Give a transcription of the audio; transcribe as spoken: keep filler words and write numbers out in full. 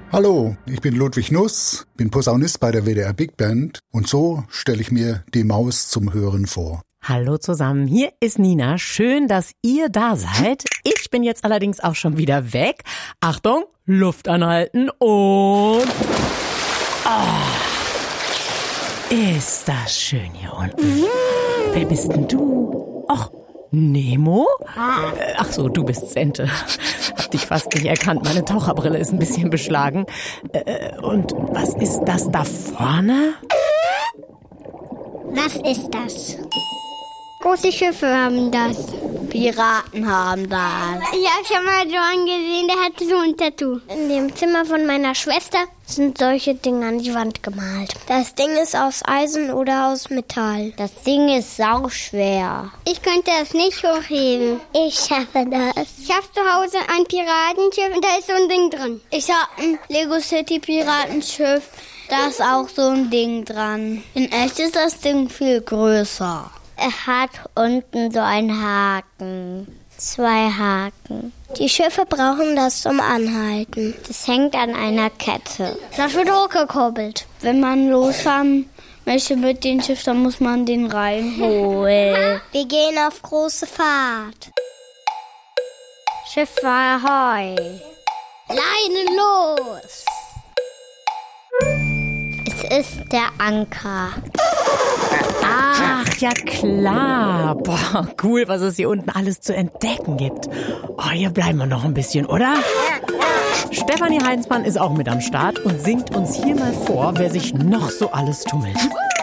Hallo, ich bin Ludwig Nuss, bin Posaunist bei der W D R Big Band und so stelle ich mir die Maus zum Hören vor. Hallo zusammen, hier ist Nina. Schön, dass ihr da seid. Ich bin jetzt allerdings auch schon wieder weg. Achtung, Luft anhalten und... Oh, ist das schön hier unten. Mhm. Wer bist denn du? Ach, Nemo? Ach so, du bist Ente. Hab dich fast nicht erkannt. Meine Taucherbrille ist ein bisschen beschlagen. Und was ist das da vorne? Was ist das? Große Schiffe haben das. Piraten haben das. Ich habe schon mal John gesehen, der hatte so ein Tattoo. In dem Zimmer von meiner Schwester sind solche Dinge an die Wand gemalt. Das Ding ist aus Eisen oder aus Metall. Das Ding ist sauschwer. Ich könnte es nicht hochheben. Ich schaffe das. Ich habe zu Hause ein Piratenschiff und da ist so ein Ding drin. Ich habe ein Lego City Piratenschiff, da ist auch so ein Ding dran. In echt ist das Ding viel größer. Er hat unten so einen Haken. Zwei Haken. Die Schiffe brauchen das zum Anhalten. Das hängt an einer Kette. Das wird hochgekurbelt. Wenn man losfahren möchte mit dem Schiff, dann muss man den reinholen. Wir gehen auf große Fahrt. Schiff ahoi. Leine los. Es ist der Anker. Ach, ja klar. Boah, cool, was es hier unten alles zu entdecken gibt. Oh, hier bleiben wir noch ein bisschen, oder? Stefanie Heinzmann ist auch mit am Start und singt uns hier mal vor, wer sich noch so alles tummelt.